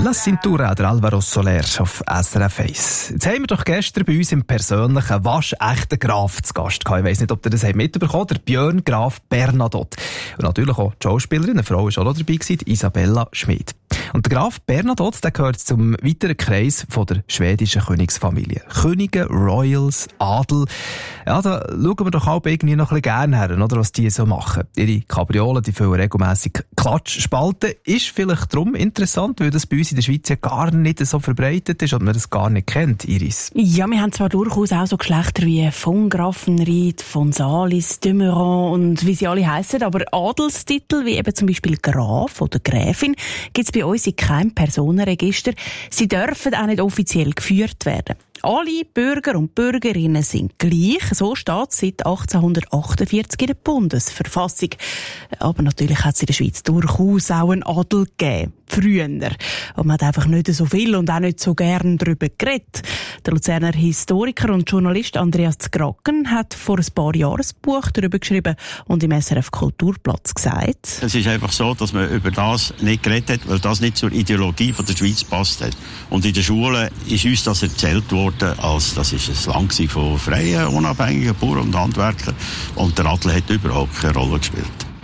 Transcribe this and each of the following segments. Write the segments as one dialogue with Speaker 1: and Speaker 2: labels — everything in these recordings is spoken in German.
Speaker 1: La Cintura, der Álvaro Soler auf SRF 1. Jetzt haben wir doch gestern bei uns im persönlichen waschechten Graf zu Gast gehabt. Ich weiss nicht, ob ihr das mitbekommen habt, der Björn Graf Bernadotte. Und natürlich auch die Schauspielerin, eine Frau war auch noch dabei gewesen, Isabella Schmid. Und der Graf Bernadotte, der gehört zum weiteren Kreis von der schwedischen Königsfamilie. Könige, Royals, Adel. Ja, da schauen wir doch auch irgendwie noch ein bisschen gerne her, oder, was die so machen. Ihre Kabriolen, die füllen regelmässig Klatschspalten. Ist vielleicht darum interessant, weil das bei uns in der Schweiz ja gar nicht so verbreitet ist und man das gar nicht kennt, Iris.
Speaker 2: Ja, wir haben zwar durchaus auch so Geschlechter wie von Grafenried, von Salis, de Meuron und wie sie alle heissen, aber Adelstitel wie eben zum Beispiel Graf oder Gräfin gibt es bei uns in keinem Personenregister. Sie dürfen auch nicht offiziell geführt werden. Alle Bürger und Bürgerinnen sind gleich. So steht es seit 1848 in der Bundesverfassung. Aber natürlich hat es in der Schweiz durchaus auch einen Adel gegeben. Früher. Und man hat einfach nicht so viel und auch nicht so gern darüber geredet. Der Luzerner Historiker und Journalist Andreas Zgracken hat vor ein paar Jahren ein Buch darüber geschrieben und im SRF Kulturplatz gesagt:
Speaker 3: Es ist einfach so, dass man über das nicht geredet hat, weil das nicht zur Ideologie von der Schweiz passt hat. Und in der Schule ist uns das erzählt worden, als das ist ein Land von freien, unabhängigen Bauern und Handwerkern. Und der Adel hat überhaupt keine Rolle gespielt.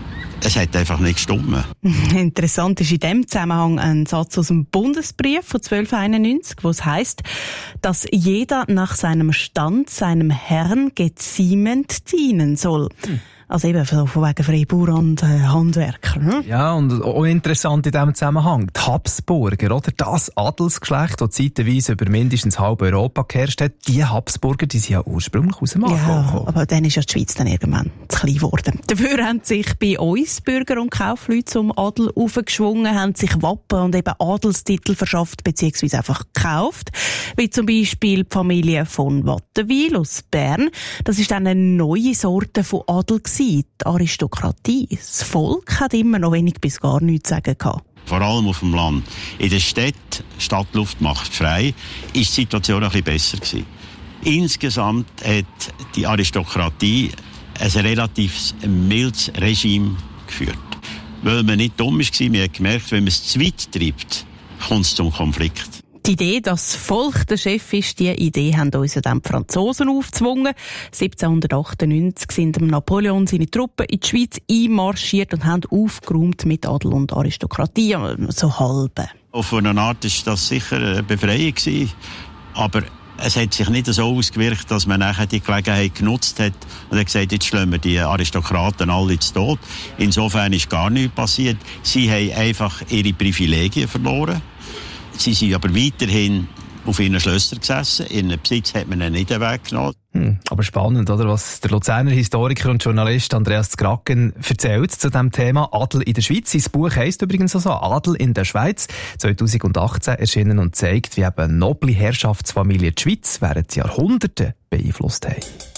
Speaker 3: Es hat einfach nicht gestimmt.
Speaker 2: Interessant ist in diesem Zusammenhang ein Satz aus dem Bundesbrief von 1291, wo es heisst, dass jeder nach seinem Stand seinem Herrn geziemend dienen soll. Also eben von wegen Freibauer und Handwerker. Ne?
Speaker 1: Ja, und auch interessant in diesem Zusammenhang, die Habsburger, oder? Das Adelsgeschlecht, das zeitweise über mindestens halb Europa geherrscht hat, die Habsburger, die sind ja ursprünglich aus dem Aargau gekommen.
Speaker 2: Ja, aber dann ist ja die Schweiz dann irgendwann zu klein geworden. Dafür haben sich bei uns Bürger und Kaufleute zum Adel aufgeschwungen, haben sich Wappen und eben Adelstitel verschafft, beziehungsweise einfach gekauft. Wie zum Beispiel die Familie von Wattenwil aus Bern. Das ist dann eine neue Sorte von Adel gewesen. Die Aristokratie. Das Volk hat immer noch wenig bis gar nichts zu sagen gehabt.
Speaker 3: Vor allem auf dem Land. In der Stadt, Stadtluft macht frei, ist die Situation ein bisschen besser gewesen. Insgesamt hat die Aristokratie ein relativ mildes Regime geführt. Weil man nicht dumm war, man hat gemerkt, wenn man es zu weit treibt, kommt es zum Konflikt.
Speaker 2: Die Idee, dass das Volk der Chef ist, diese Idee haben uns ja dann die Franzosen aufgezwungen. 1798 sind Napoleon seine Truppen in die Schweiz einmarschiert und haben aufgeräumt mit Adel und Aristokratie, so halbe.
Speaker 3: Auf eine Art war das sicher eine Befreiung gewesen, aber es hat sich nicht so ausgewirkt, dass man nachher die Gelegenheit genutzt hat und hat gesagt, jetzt schlagen wir die Aristokraten alle zu Tod. Insofern ist gar nichts passiert. Sie haben einfach ihre Privilegien verloren. Sie sind aber weiterhin auf ihren Schlössern gesessen. Ihren Besitz hat man ihnen nicht weggenommen.
Speaker 1: Aber spannend, oder? Was der Luzerner Historiker und Journalist Andreas Zgracken erzählt zu dem Thema Adel in der Schweiz. Sein Buch heisst übrigens also «Adel in der Schweiz», 2018 erschienen und zeigt, wie eben noble Herrschaftsfamilien die Schweiz während Jahrhunderten beeinflusst haben.